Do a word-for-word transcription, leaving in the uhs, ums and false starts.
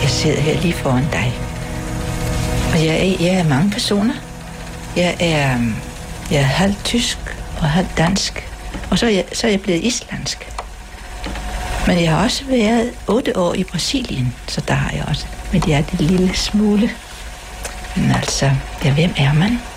Jeg sidder her lige foran dig. Og jeg er, jeg er mange personer. Jeg er, jeg er halvt tysk og halvt dansk. Og så er, jeg, så er jeg blevet islandsk. Men jeg har også været otte år i Brasilien, så der har jeg også. Men det er det lille smule. Men altså, ja, hvem er man?